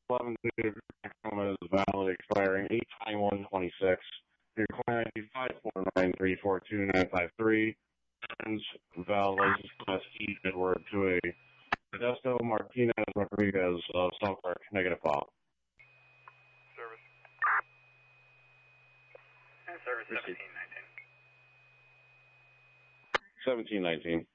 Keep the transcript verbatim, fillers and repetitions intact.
eleven two is valid, expiring eight twenty-one twenty-six. Your client five four nine three four two nine five three. Valid license class E Edward to a Modesto Martinez Rodriguez of South Park, negative file. Service. And service seventeen nineteen. seventeen nineteen.